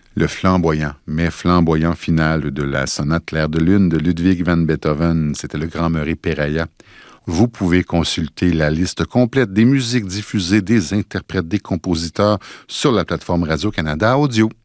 Le flamboyant, mais flamboyant final de la sonate Clair de lune de Ludwig van Beethoven, c'était le Grand Murray Peraya. Vous pouvez consulter la liste complète des musiques diffusées, des interprètes, des compositeurs sur la plateforme Radio-Canada Audio.